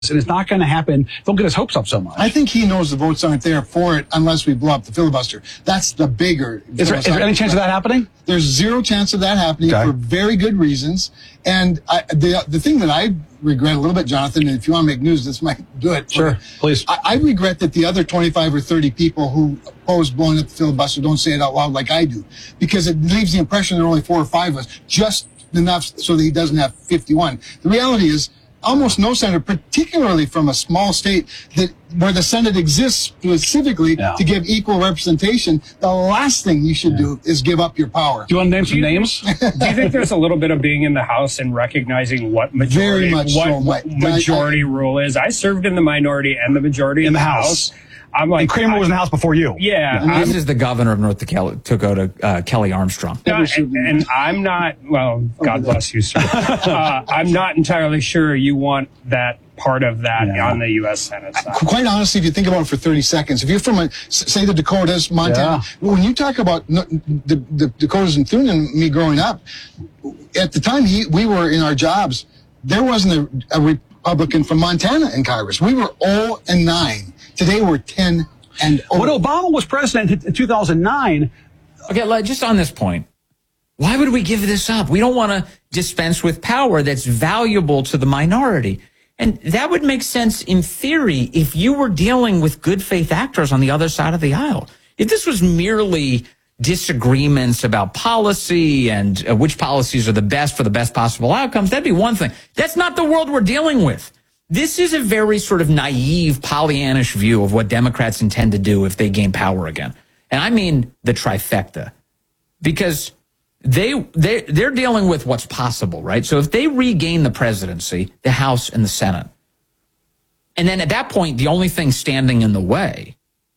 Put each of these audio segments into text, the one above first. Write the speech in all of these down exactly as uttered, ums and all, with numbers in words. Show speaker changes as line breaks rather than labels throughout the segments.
And it's not going to happen. Don't get his hopes up so much.
I think he knows the votes aren't there for it unless we blow up the filibuster. That's the bigger.
Is there, is there any chance of that happening?
There's zero chance of that happening
okay.
for very good reasons. And I, the the thing that I regret a little bit, Jonathan, and if you want to make news, this might do it.
Sure, please.
I, I regret that the other twenty-five or thirty people who oppose blowing up the filibuster don't say it out loud like I do, because it leaves the impression there are only four or five of us, just enough so that he doesn't have fifty-one. The reality is, almost no senator, particularly from a small state that where the Senate exists specifically yeah. to give equal representation, the last thing you should yeah. do is give up your power.
Do you want to name some names?
Do you think there's a little bit of being in the House and recognizing what majority,
Very much
what
so,
what majority I, I, rule is? I served in the minority and the majority in,
in
the,
the
House.
House.
I'm like,
and Kramer
I,
was in the House before you.
Yeah.
yeah. This is the governor of North Dakota, uh, Kelly Armstrong.
Not, and, and I'm not, well, God bless you, sir. uh, I'm not entirely sure you want that part of that yeah. on the U S Senate side.
Quite honestly, if you think about it for thirty seconds, if you're from, a, say, the Dakotas, Montana, yeah. when you talk about the, the Dakotas and Thune and me growing up, at the time he, we were in our jobs, there wasn't a, a Republican from Montana in Congress. We were oh and nine. Today we're ten and oh.
When Obama was president in two thousand nine.
Okay, just on this point, why would we give this up? We don't want to dispense with power that's valuable to the minority. And that would make sense in theory if you were dealing with good faith actors on the other side of the aisle. If this was merely disagreements about policy and uh, which policies are the best for the best possible outcomes, that'd be one thing. That's not the world we're dealing with. This is a very sort of naive, Pollyannish view of what Democrats intend to do if they gain power again. And I mean the trifecta. Because they, they, they're dealing with what's possible, right? So if they regain the presidency, the House and the Senate, and then at that point, the only thing standing in the way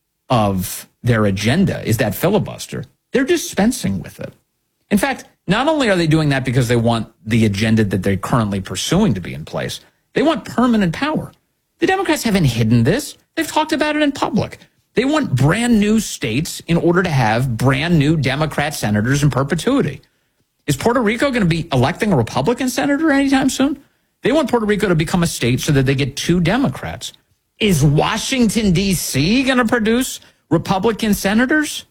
of their agenda is that filibuster, they're dispensing with it. In fact, not only are they doing that because they want the agenda that they're currently pursuing to be in place, they want permanent power. The Democrats haven't hidden this. They've talked about it in public. They want brand new states in order to have brand new Democrat senators in perpetuity. Is Puerto Rico going to be electing a Republican senator anytime soon? They want Puerto Rico to become a state so that they get two Democrats. Is Washington, D C going to produce Republican senators?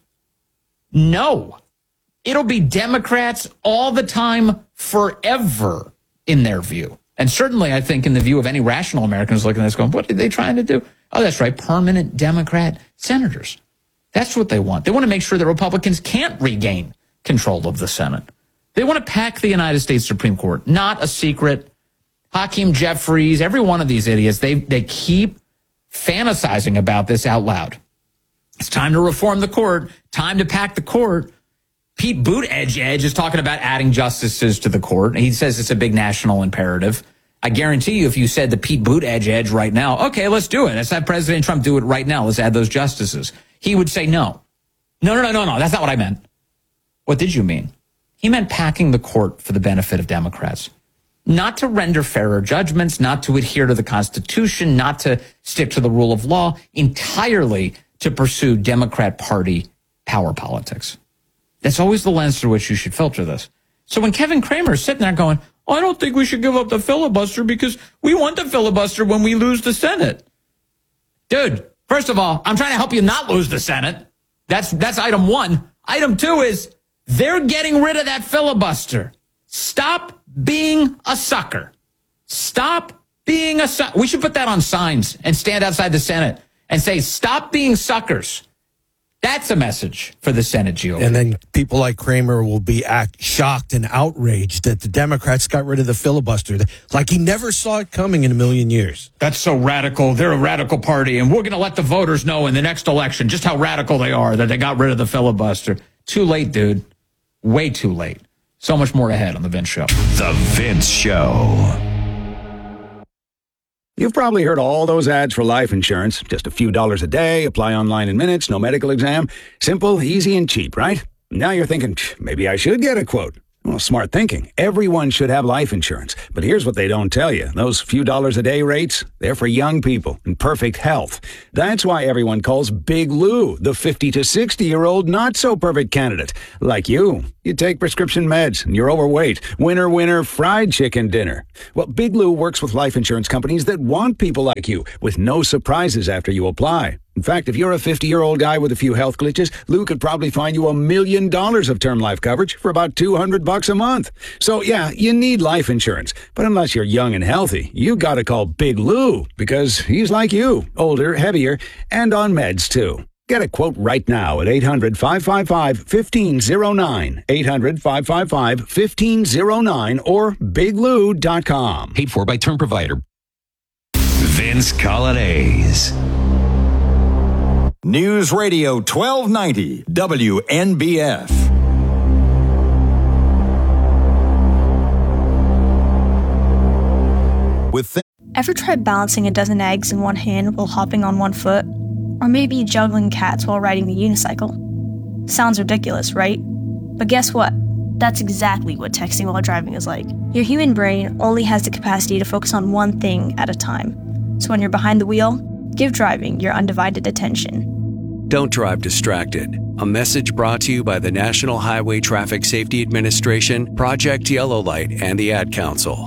No. It'll be Democrats all the time, forever, in their view. And certainly, I think, in the view of any rational Americans looking at this going, what are they trying to do? Oh, that's right, permanent Democrat senators. That's what they want. They want to make sure that Republicans can't regain control of the Senate. They want to pack the United States Supreme Court. Not a secret. Hakeem Jeffries, every one of these idiots, they, they keep fantasizing about this out loud. It's time to reform the court. Time to pack the court. Pete Buttigieg is talking about adding justices to the court. He says it's a big national imperative. I guarantee you, if you said to Pete Buttigieg right now, okay, let's do it. Let's have President Trump do it right now. Let's add those justices. He would say no. No, no, no, no, no. That's not what I meant. What did you mean? He meant packing the court for the benefit of Democrats. Not to render fairer judgments, not to adhere to the Constitution, not to stick to the rule of law, entirely to pursue Democrat Party power politics. That's always the lens through which you should filter this. So when Kevin Kramer is sitting there going, oh, I don't think we should give up the filibuster because we want the filibuster when we lose the Senate. Dude, first of all, I'm trying to help you not lose the Senate. That's, that's item one. Item two is they're getting rid of that filibuster. Stop being a sucker. Stop being a sucker. We should put that on signs and stand outside the Senate and say, stop being suckers. That's a message for the Senate G O P.
And then people like Kramer will be act shocked and outraged that the Democrats got rid of the filibuster, like he never saw it coming in a million years.
That's so radical. They're a radical party, and we're going to let the voters know in the next election just how radical they are that they got rid of the filibuster. Too late, dude. Way too late. So much more ahead on The Vince Show.
The Vince Show.
You've probably heard all those ads for life insurance. Just a few dollars a day, apply online in minutes, no medical exam. Simple, easy, and cheap, right? Now you're thinking, maybe I should get a quote. Well, smart thinking. Everyone should have life insurance. But here's what they don't tell you. Those few dollars a day rates, they're for young people in perfect health. That's why everyone calls Big Lou the fifty to sixty-year-old not-so-perfect candidate. Like you. You take prescription meds and you're overweight. Winner, winner, fried chicken dinner. Well, Big Lou works with life insurance companies that want people like you with no surprises after you apply. In fact, if you're a fifty-year-old guy with a few health glitches, Lou could probably find you a million dollars of term life coverage for about two hundred bucks a month. So yeah, you need life insurance. But unless you're young and healthy, you gotta call Big Lou because he's like you, older, heavier, and on meds too. Get a quote right now at eight hundred, five five five, one five zero nine, eight hundred, five five five, one five zero nine or big lou dot com.
Paid for by term provider. Vince Colonnese. News Radio twelve ninety W N B F. With th-
Ever tried balancing a dozen eggs in one hand while hopping on one foot? Or maybe juggling cats while riding the unicycle? Sounds ridiculous, right? But guess what? That's exactly what texting while driving is like. Your human brain only has the capacity to focus on one thing at a time. So when you're behind the wheel, give driving your undivided attention.
Don't drive distracted. A message brought to you by the National Highway Traffic Safety Administration, Project Yellow Light, and the Ad Council.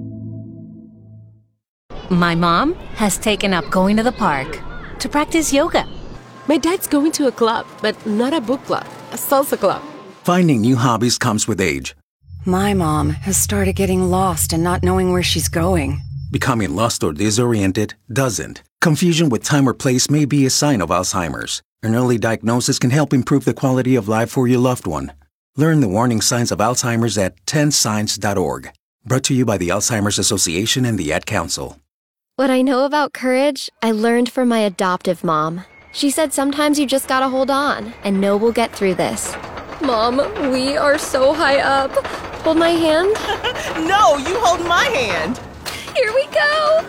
My mom has taken up going to the park to practice yoga.
My dad's going to a club, but not a book club, a salsa club.
Finding new hobbies comes with age.
My mom has started getting lost and not knowing where she's going.
Becoming lost or disoriented doesn't. Confusion with time or place may be a sign of Alzheimer's. An early diagnosis can help improve the quality of life for your loved one. Learn the warning signs of Alzheimer's at ten signs dot org. Brought to you by the Alzheimer's Association and the Ad Council.
What I know about courage, I learned from my adoptive mom. She said sometimes you just gotta hold on and know we'll get through this. Mom, we are so high up. Hold my hand.
No, you hold my hand.
Here we go.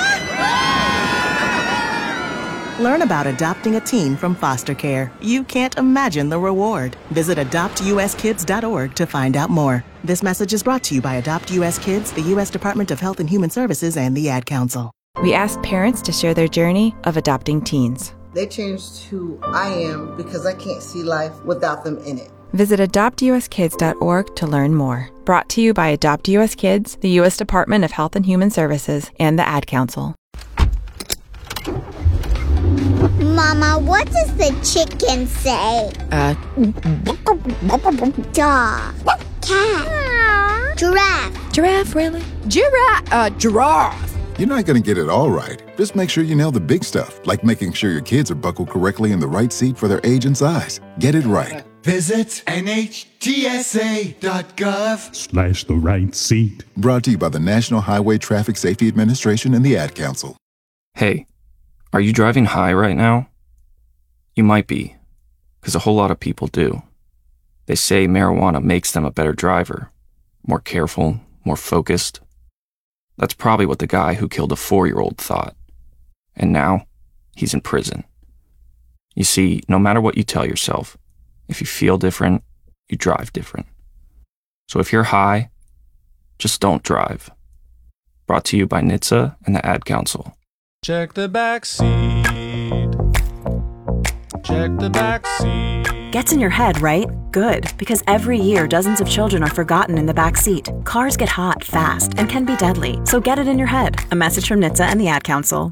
Learn about adopting a teen from foster care. You can't imagine the reward. Visit adopt u s kids dot org to find out more. This message is brought to you by Adopt U S Kids, the U S Department of Health and Human Services, and the Ad Council.
We asked parents to share their journey of adopting teens.
They changed who I am because I can't see life without them in it.
Visit adopt u s kids dot org to learn more. Brought to you by Adopt U S Kids, the U S Department of Health and Human Services, and the Ad Council.
Mama, what does the chicken say?
Uh,
Dog. Cat. Giraffe.
Giraffe, really?
Giraffe. Uh, giraffe.
You're not going to get it all right. Just make sure you nail the big stuff, like making sure your kids are buckled correctly in the right seat for their age and size. Get it right.
Visit N H T S A dot gov
slash the right seat.
Brought to you by the National Highway Traffic Safety Administration and the Ad Council.
Hey, are you driving high right now? You might be, because a whole lot of people do. They say marijuana makes them a better driver, more careful, more focused. That's probably what the guy who killed a four-year-old thought. And now, he's in prison. You see, no matter what you tell yourself, if you feel different, you drive different. So if you're high, just don't drive. Brought to you by N H T S A and the Ad Council.
Check the back seat. Check the back seat.
Gets in your head, right? Good, because every year dozens of children are forgotten in the back seat. Cars get hot fast and can be deadly, so get it in your head. A message from N H T S A and the Ad Council.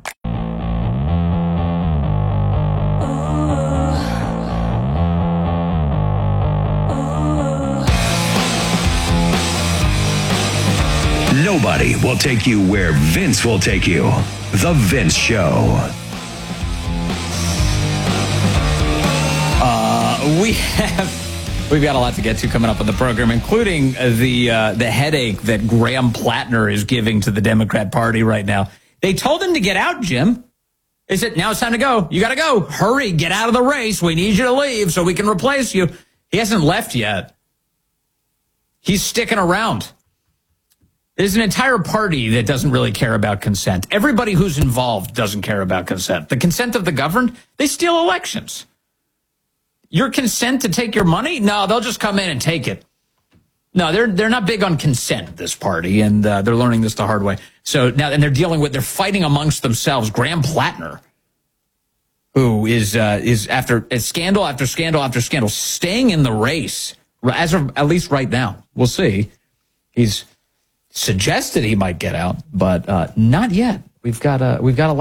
Nobody will take you where Vince will take you. The Vince Show.
Uh, we have we've got a lot to get to coming up on the program, including the uh, the headache that Graham Plattner is giving to the Democrat Party right now. They told him to get out, Jim. They said, now it's time to go. You got to go. Hurry, get out of the race. We need you to leave so we can replace you. He hasn't left yet. He's sticking around. There's an entire party that doesn't really care about consent. Everybody who's involved doesn't care about consent. The consent of the governed, they steal elections. Your consent to take your money? No, they'll just come in and take it. No, they're they're not big on consent, this party, and uh, they're learning this the hard way. So now, and they're dealing with, they're fighting amongst themselves. Graham Plattner, who is uh, is after uh, scandal after scandal after scandal, staying in the race as of at least right now. We'll see. He's suggested he might get out, but uh, not yet. We've got a we've got a